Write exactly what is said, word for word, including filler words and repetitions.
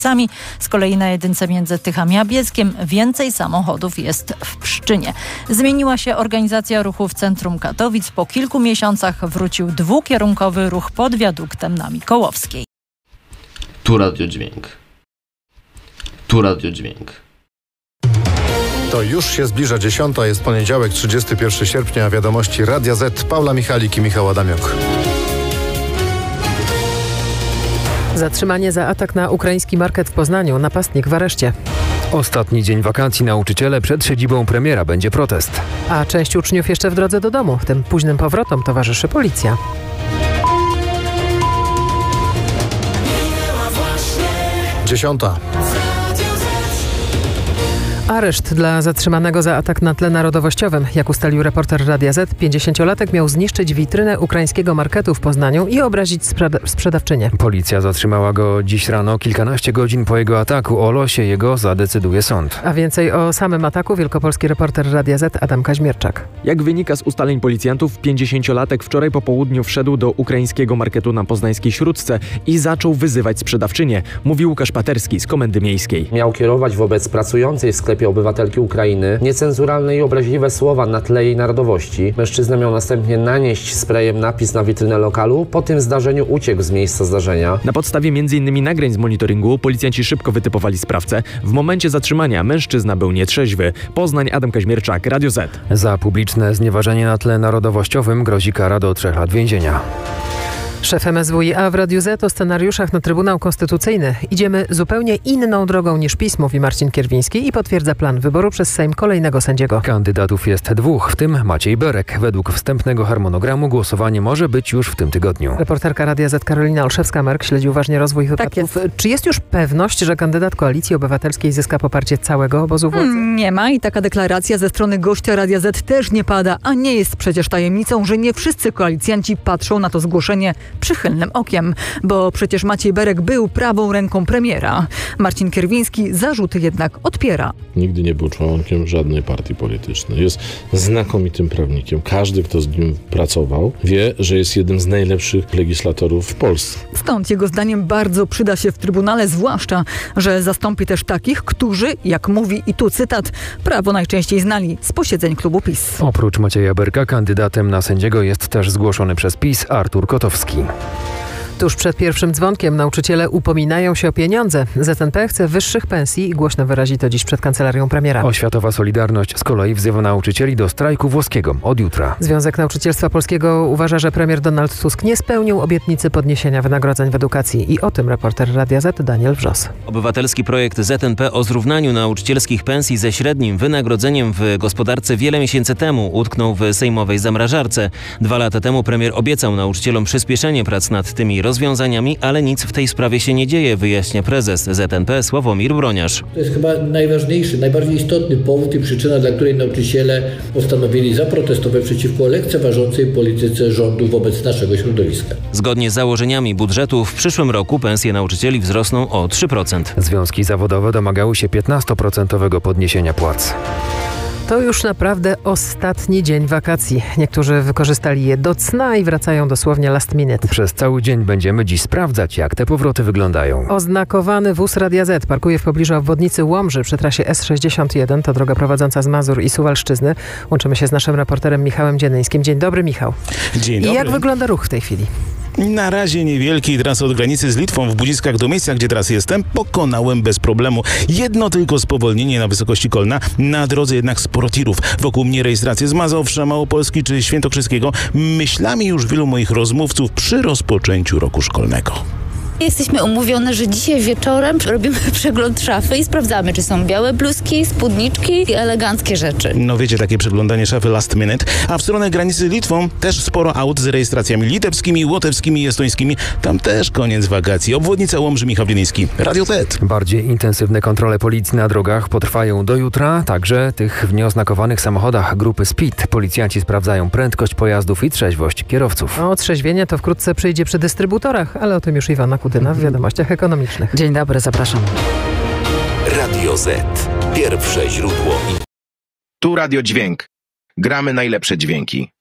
Z kolei na jedynce między Tychami a Bielskiem więcej samochodów jest w Pszczynie. Zmieniła się organizacja ruchu w centrum Katowic. Po kilku miesiącach wrócił dwukierunkowy ruch pod wiaduktem na Mikołowskiej. Tu radiodźwięk. Tu radiodźwięk. To już się zbliża dziesiąta, jest poniedziałek, trzydziestego pierwszego sierpnia, wiadomości Radia Z, Paula Michalik i Michał Adamiok. Zatrzymanie za atak na ukraiński market w Poznaniu, napastnik w areszcie. Ostatni dzień wakacji nauczyciele, przed siedzibą premiera będzie protest. A część uczniów jeszcze w drodze do domu. Tym późnym powrotom towarzyszy policja. Dziesiąta. Areszt dla zatrzymanego za atak na tle narodowościowym. Jak ustalił reporter Radia Z, pięćdziesięciolatek miał zniszczyć witrynę ukraińskiego marketu w Poznaniu i obrazić sprzeda- sprzedawczynię. Policja zatrzymała go dziś rano, kilkanaście godzin po jego ataku. O losie jego zadecyduje sąd. A więcej o samym ataku wielkopolski reporter Radia Z Adam Kaźmierczak. Jak wynika z ustaleń policjantów, pięćdziesięciolatek wczoraj po południu wszedł do ukraińskiego marketu na poznańskiej Śródce i zaczął wyzywać sprzedawczynię, mówi Łukasz Paterski z Komendy Miejskiej. Miał kierować wobec pracującej w sklepie obywatelki Ukrainy niecenzuralne i obraźliwe słowa na tle jej narodowości. Mężczyzna miał następnie nanieść sprayem napis na witrynę lokalu. Po tym zdarzeniu uciekł z miejsca zdarzenia. Na podstawie m in nagrań z monitoringu policjanci szybko wytypowali sprawcę. W momencie zatrzymania mężczyzna był nietrzeźwy. Poznań, Adam Kaźmierczak, Radio Z. Za publiczne znieważenie na tle narodowościowym grozi kara do trzech lat więzienia. Szef M S W i A w Radiu Z o scenariuszach na Trybunał Konstytucyjny. Idziemy zupełnie inną drogą niż PiS, mówi Marcin Kierwiński i potwierdza plan wyboru przez Sejm kolejnego sędziego. Kandydatów jest dwóch, w tym Maciej Berek. Według wstępnego harmonogramu głosowanie może być już w tym tygodniu. Reporterka Radia Z Karolina Olszewska-Merk śledzi uważnie rozwój wypadków. Tak jest. Czy jest już pewność, że kandydat Koalicji Obywatelskiej zyska poparcie całego obozu władzy? Hmm, nie ma i taka deklaracja ze strony gościa Radia Z też nie pada, a nie jest przecież tajemnicą, że nie wszyscy koalicjanci patrzą na to zgłoszenie przychylnym okiem, bo przecież Maciej Berek był prawą ręką premiera. Marcin Kierwiński zarzuty jednak odpiera. Nigdy nie był członkiem żadnej partii politycznej. Jest znakomitym prawnikiem. Każdy, kto z nim pracował, wie, że jest jednym z najlepszych legislatorów w Polsce. Stąd jego zdaniem bardzo przyda się w Trybunale, zwłaszcza, że zastąpi też takich, którzy, jak mówi i tu cytat, prawo najczęściej znali z posiedzeń klubu PiS. Oprócz Macieja Berka kandydatem na sędziego jest też zgłoszony przez PiS Artur Kotowski. Tuż przed pierwszym dzwonkiem nauczyciele upominają się o pieniądze. Z N P chce wyższych pensji i głośno wyrazi to dziś przed kancelarią premiera. Oświatowa Solidarność z kolei wzywa nauczycieli do strajku włoskiego od jutra. Związek Nauczycielstwa Polskiego uważa, że premier Donald Tusk nie spełnił obietnicy podniesienia wynagrodzeń w edukacji. I o tym reporter Radia Z Daniel Wrzos. Obywatelski projekt Z N P o zrównaniu nauczycielskich pensji ze średnim wynagrodzeniem w gospodarce wiele miesięcy temu utknął w sejmowej zamrażarce. Dwa lata temu premier obiecał nauczycielom przyspieszenie prac nad tymi rozwiązaniami, ale nic w tej sprawie się nie dzieje, wyjaśnia prezes Z N P Sławomir Broniarz. To jest chyba najważniejszy, najbardziej istotny powód i przyczyna, dla której nauczyciele postanowili zaprotestować przeciwko lekceważącej polityce rządu wobec naszego środowiska. Zgodnie z założeniami budżetu w przyszłym roku pensje nauczycieli wzrosną o trzy procent. Związki zawodowe domagały się piętnastoprocentowego podniesienia płac. To już naprawdę ostatni dzień wakacji. Niektórzy wykorzystali je do cna i wracają dosłownie last minute. Przez cały dzień będziemy dziś sprawdzać, jak te powroty wyglądają. Oznakowany wóz Radia Z parkuje w pobliżu obwodnicy Łomży przy trasie S sześćdziesiąt jeden. To droga prowadząca z Mazur i Suwalszczyzny. Łączymy się z naszym reporterem Michałem Dzienyńskim. Dzień dobry, Michał. Dzień dobry. I jak wygląda ruch w tej chwili? Na razie niewielki. Trasę od granicy z Litwą w Budziskach do miejsca, gdzie teraz jestem, pokonałem bez problemu. Jedno tylko spowolnienie na wysokości Kolna. Na drodze jednak sporo tirów. Wokół mnie rejestracje z Mazowsza, Małopolski czy Świętokrzyskiego. Myślami już wielu moich rozmówców przy rozpoczęciu roku szkolnego. Jesteśmy umówione, że dzisiaj wieczorem robimy przegląd szafy i sprawdzamy, czy są białe bluzki, spódniczki i eleganckie rzeczy. No wiecie, takie przeglądanie szafy last minute. A w stronę granicy z Litwą też sporo aut z rejestracjami litewskimi, łotewskimi i estońskimi. Tam też koniec wakacji. Obwodnica Łomży, Michał Dzienyński, Radio Z. Bardziej intensywne kontrole policji na drogach potrwają do jutra. Także tych w nieoznakowanych samochodach grupy Speed. Policjanci sprawdzają prędkość pojazdów i trzeźwość kierowców. O otrzeźwienie to wkrótce przyjdzie przy dystrybutorach, ale o tym już Iwona Kudyna w Wiadomościach Ekonomicznych. Dzień dobry, zapraszam. Radio Z. Pierwsze źródło. Tu Radio Dźwięk. Gramy najlepsze dźwięki.